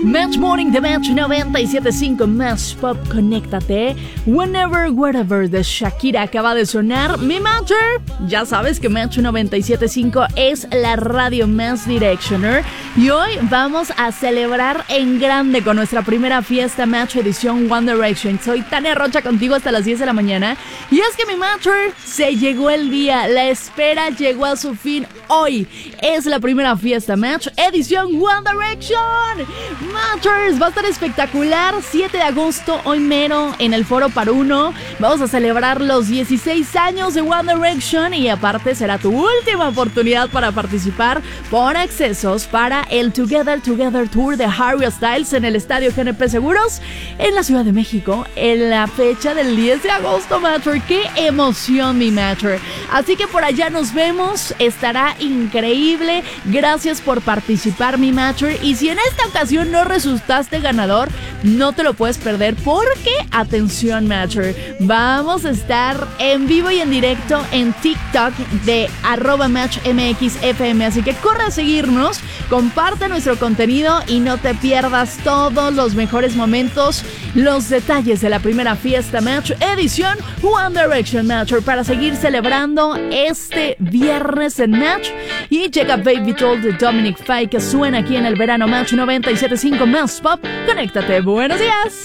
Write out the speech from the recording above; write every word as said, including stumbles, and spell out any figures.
Match Morning de Match noventa y siete punto cinco Match Pop, conéctate. Whenever, Wherever de Shakira acaba de sonar. Mi Matcher, ya sabes que Match noventa y siete punto cinco es la radio más Directioner. Y hoy vamos a celebrar en grande con nuestra primera fiesta Match edición One Direction. Soy Tania Rocha contigo hasta las diez de la mañana. Y es que mi Matcher, se llegó el día. La espera llegó a su fin. Hoy es la primera fiesta Match edición One Direction. Matchers, va a estar espectacular. siete de agosto, hoy mero, en el Foro Paruno. Vamos a celebrar los dieciséis años de One Direction. Y aparte será tu última oportunidad para participar por accesos para el Together Together Tour de Harry Styles en el Estadio G N P Seguros en la Ciudad de México en la fecha del diez de agosto, Matcher. ¡Qué emoción, mi Matcher! Así que por allá nos vemos. Estará increíble. Gracias por participar, mi Matcher. Y si en esta ocasión no resultaste ganador, no te lo puedes perder porque, atención, Matcher, vamos a estar en vivo y en directo en TikTok de arroba MatchMXFM. Así que corre a seguirnos, comparte nuestro contenido y no te pierdas todos los mejores momentos, los detalles de la primera fiesta Match edición One Direction, Matcher, para seguir celebrando este viernes en Match. Y llega Baby Doll de Dominic Fike, que suena aquí en el verano Match noventa y siete punto cinco Match Pop. Conéctate, buenos días.